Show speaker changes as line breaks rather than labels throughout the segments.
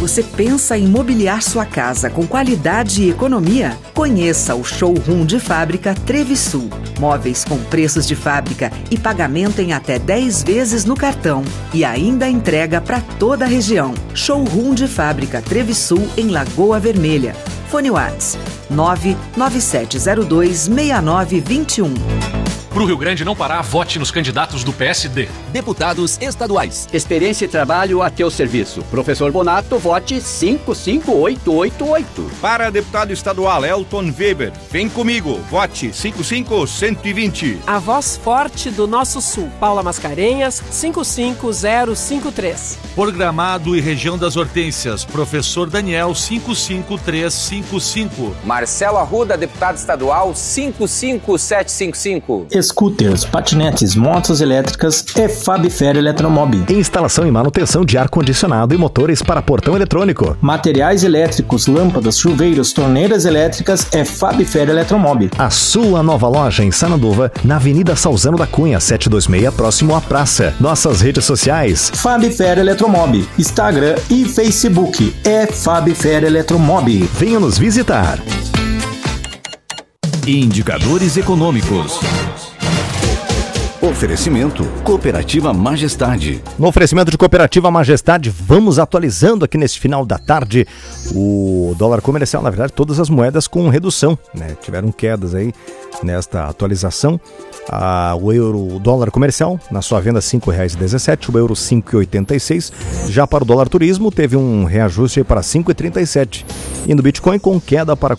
Você pensa em mobiliar sua casa com qualidade e economia? Conheça o Showroom de Fábrica Trevisul. Móveis com preços de fábrica e pagamento em até 10 vezes no cartão. E ainda entrega para toda a região. Showroom de Fábrica Trevisul em Lagoa Vermelha. Fone WhatsApp 997026921.
Pro Rio Grande não parar, vote nos candidatos do PSD.
Deputados estaduais.
Experiência e trabalho a teu serviço. Professor Bonato, vote 55888.
Para deputado estadual Elton Weber, vem comigo, vote 55120.
A voz forte do nosso sul, Paula Mascarenhas, 55053.
Por Gramado e região das Hortênsias, professor Daniel, 55355.
Marcelo Arruda, deputado estadual, 55755.
Scooters, patinetes, motos elétricas é Fabifer Eletromob.
Instalação e manutenção de ar-condicionado e motores para portão eletrônico.
Materiais elétricos, lâmpadas, chuveiros, torneiras elétricas é Fabifer Eletromob.
A sua nova loja em Sananduva, na Avenida Salzano da Cunha, 726, próximo à praça. Nossas redes sociais:
Fabifer Eletromob, Instagram e Facebook é Fabifer Eletromob.
Venha nos visitar.
Indicadores econômicos. Oferecimento Cooperativa Majestade.
No oferecimento de Cooperativa Majestade, vamos atualizando aqui nesse final da tarde o dólar comercial. Na verdade, todas as moedas com redução, né? Tiveram quedas aí nesta atualização. O dólar comercial, na sua venda, R$ 5,17, o euro R$ 5,86. Já para o dólar turismo, teve um reajuste para R$ 5,37. E no Bitcoin, com queda para R$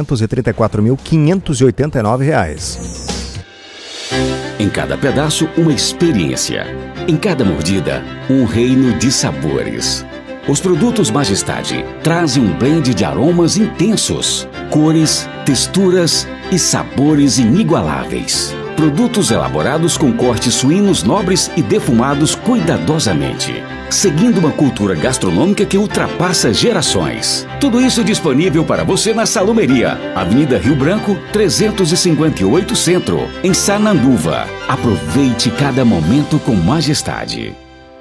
434.589.
Em cada pedaço, uma experiência. Em cada mordida, um reino de sabores. Os produtos Majestade trazem um blend de aromas intensos, cores, texturas e sabores inigualáveis. Produtos elaborados com cortes suínos nobres e defumados cuidadosamente, seguindo uma cultura gastronômica que ultrapassa gerações. Tudo isso disponível para você na Salumeria, Avenida Rio Branco, 358 Centro, em Sananduva. Aproveite cada momento com Majestade.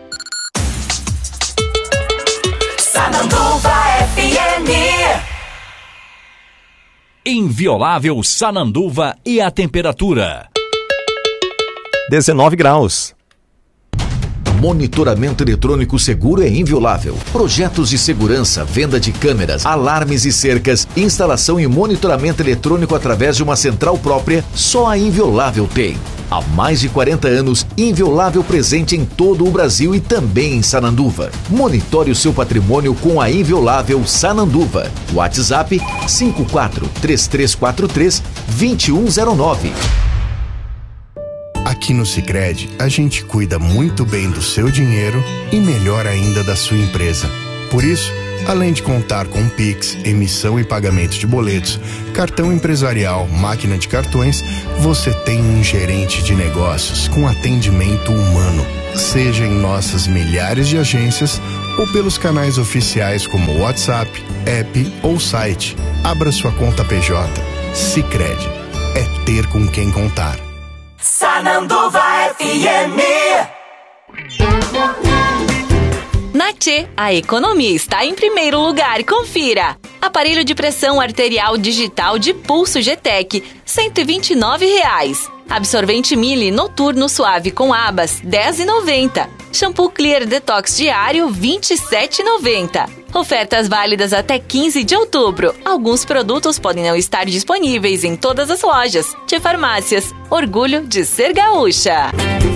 Sananduva FM.
Inviolável Sananduva e a temperatura.
19 graus.
Monitoramento eletrônico seguro é Inviolável. Projetos de segurança, venda de câmeras, alarmes e cercas, instalação e monitoramento eletrônico através de uma central própria, só a Inviolável tem. Há mais de 40 anos, Inviolável presente em todo o Brasil e também em Sananduva. Monitore o seu patrimônio com a Inviolável Sananduva. WhatsApp 54-3343-2109.
Aqui no Sicredi, a gente cuida muito bem do seu dinheiro e melhor ainda da sua empresa. Por isso, além de contar com Pix, emissão e pagamento de boletos, cartão empresarial, máquina de cartões, você tem um gerente de negócios com atendimento humano. Seja em nossas milhares de agências ou pelos canais oficiais como WhatsApp, app ou site. Abra sua conta PJ. Sicredi. É ter com quem contar.
Sananduva FM.
Na Tchê, a economia está em primeiro lugar. Confira. Aparelho de pressão arterial digital de pulso GTEC, R$ 129,00. Absorvente Mili noturno suave com abas, R$ 10,90. Shampoo Clear Detox diário, R$ 27,90. Ofertas válidas até 15 de outubro. Alguns produtos podem não estar disponíveis em todas as lojas. Tchê Farmácias, orgulho de ser gaúcha.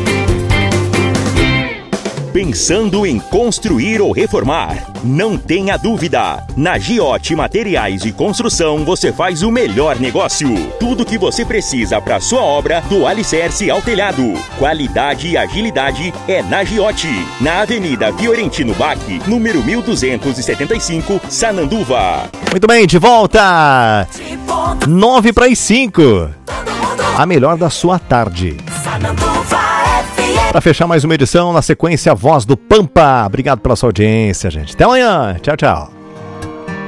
Pensando em construir ou reformar? Não tenha dúvida! Na Giote Materiais de Construção você faz o melhor negócio. Tudo o que você precisa para sua obra, do alicerce ao telhado. Qualidade e agilidade é na Giote. Na Avenida Fiorentino Bach, número 1275, Sananduva.
Muito bem, de volta! 4:55. A melhor da sua tarde. Para fechar mais uma edição, na sequência, a Voz do Pampa. Obrigado pela sua audiência, gente. Até amanhã. Tchau, tchau.